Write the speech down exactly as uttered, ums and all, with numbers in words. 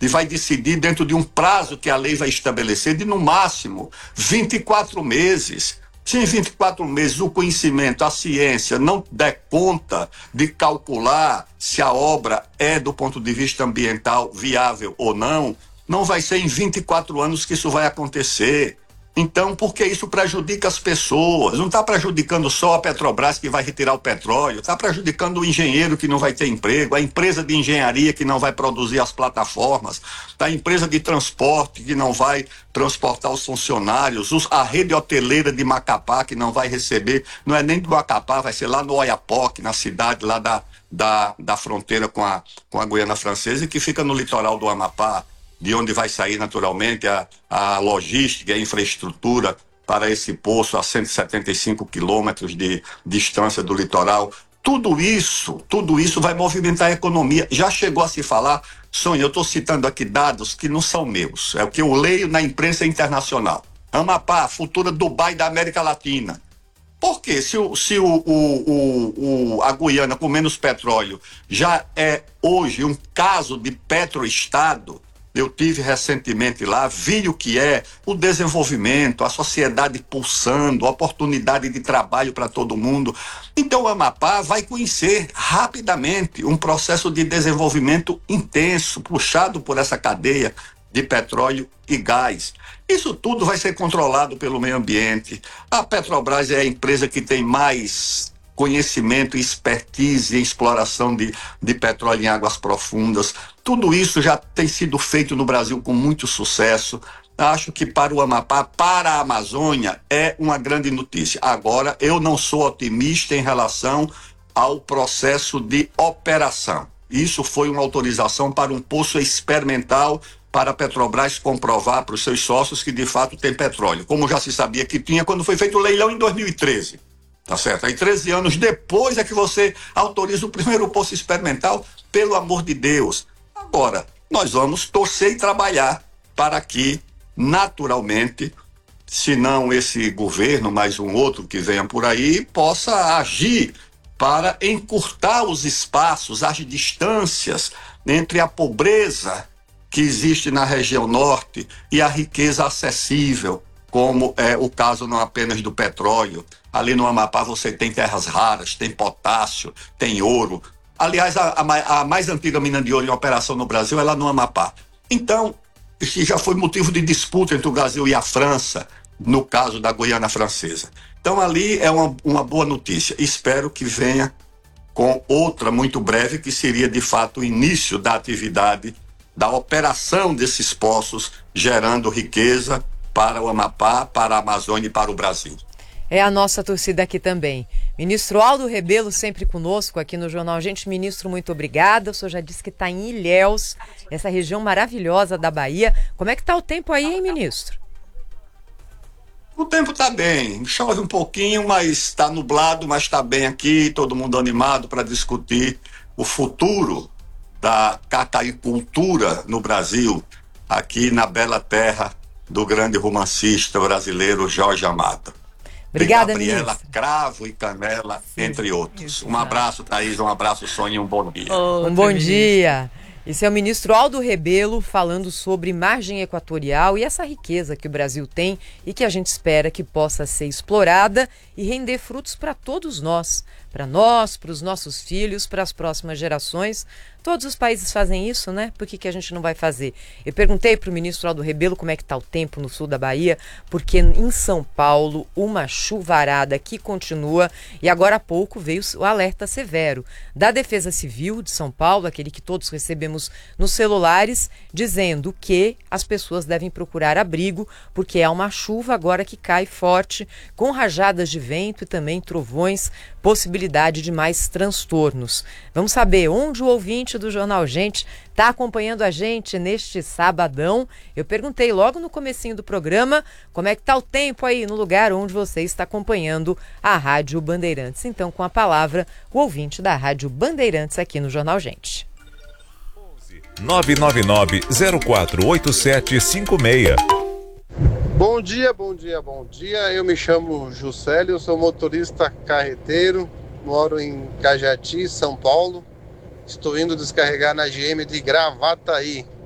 e vai decidir dentro de um prazo que a lei vai estabelecer de, no máximo, vinte e quatro meses. Se em vinte e quatro meses o conhecimento, a ciência não der conta de calcular se a obra é, do ponto de vista ambiental, viável ou não, não vai ser em vinte e quatro anos que isso vai acontecer. Então, porque isso prejudica as pessoas, não está prejudicando só a Petrobras que vai retirar o petróleo, está prejudicando o engenheiro que não vai ter emprego, a empresa de engenharia que não vai produzir as plataformas, a empresa de transporte que não vai transportar os funcionários, os, a rede hoteleira de Macapá que não vai receber, não é nem do Macapá, vai ser lá no Oiapoque, na cidade lá da, da, da fronteira com a, com a Guiana Francesa, e que fica no litoral do Amapá, de onde vai sair naturalmente a, a logística, a infraestrutura para esse poço a cento e setenta e cinco quilômetros de distância do litoral. Tudo isso, tudo isso vai movimentar a economia. Já chegou a se falar, Sônia, eu estou citando aqui dados que não são meus, é o que eu leio na imprensa internacional. Amapá, futura Dubai da América Latina. Por quê? Se, o, se o, o, o, o, a Guiana com menos petróleo já é hoje um caso de petroestado, eu tive recentemente lá, vi o que é o desenvolvimento, a sociedade pulsando, a oportunidade de trabalho para todo mundo. Então o Amapá vai conhecer rapidamente um processo de desenvolvimento intenso, puxado por essa cadeia de petróleo e gás. Isso tudo vai ser controlado pelo meio ambiente. A Petrobras é a empresa que tem mais conhecimento e expertise em exploração de, de petróleo em águas profundas. Tudo isso já tem sido feito no Brasil com muito sucesso. Acho que para o Amapá, para a Amazônia, é uma grande notícia. Agora, eu não sou otimista em relação ao processo de operação. Isso foi uma autorização para um poço experimental para a Petrobras comprovar para os seus sócios que de fato tem petróleo, como já se sabia que tinha quando foi feito o leilão em dois mil e treze. Tá certo? Aí treze anos depois é que você autoriza o primeiro poço experimental, pelo amor de Deus. Agora, nós vamos torcer e trabalhar para que, naturalmente, se não esse governo, mais um outro que venha por aí, possa agir para encurtar os espaços, as distâncias entre a pobreza que existe na região norte e a riqueza acessível, como é o caso não apenas do petróleo. Ali no Amapá você tem terras raras, tem potássio, tem ouro. Aliás, a, a, a mais antiga mina de ouro em operação no Brasil é lá no Amapá. Então, isso já foi motivo de disputa entre o Brasil e a França, no caso da Guiana Francesa. Então, ali é uma, uma boa notícia. Espero que venha com outra muito breve, que seria, de fato, o início da atividade, da operação desses poços, gerando riqueza para o Amapá, para a Amazônia e para o Brasil. É a nossa torcida aqui também. Ministro Aldo Rebelo sempre conosco aqui no Jornal Gente. Ministro, muito obrigada. O senhor já disse que está em Ilhéus, essa região maravilhosa da Bahia. Como é que está o tempo aí, hein, ministro? O tempo está bem. Chove um pouquinho, mas está nublado, mas está bem aqui. Todo mundo animado para discutir o futuro da cataicultura no Brasil, aqui na bela terra do grande romancista brasileiro Jorge Amado. Obrigada, Gabriela ministro. Cravo e Canela, Sim, entre outros. Isso, um abraço, Thaís, um abraço, Sônia, um bom dia. Um bom dia. Esse é o ministro Aldo Rebelo falando sobre margem equatorial e essa riqueza que o Brasil tem e que a gente espera que possa ser explorada e render frutos para todos nós, para nós, para os nossos filhos, para as próximas gerações. Todos os países fazem isso, né? Por que que a gente não vai fazer? Eu perguntei para o ministro Aldo Rebelo como é que está o tempo no sul da Bahia, porque em São Paulo uma chuvarada que continua e agora há pouco veio o alerta severo da Defesa Civil de São Paulo, aquele que todos recebemos nos celulares, dizendo que as pessoas devem procurar abrigo, porque é uma chuva agora que cai forte, com rajadas de vento e também trovões, possibilidade de mais transtornos. Vamos saber onde o ouvinte do Jornal Gente está acompanhando a gente neste sabadão. Eu perguntei logo no comecinho do programa como é que está o tempo aí no lugar onde você está acompanhando a Rádio Bandeirantes. Então, com a palavra, o ouvinte da Rádio Bandeirantes aqui no Jornal Gente. nove nove nove zero quatro oito sete cinco seis. Bom dia, bom dia, bom dia. Eu me chamo Juscelio, sou motorista carreteiro, moro em Cajati, São Paulo. Estou indo descarregar na G M de Gravataí.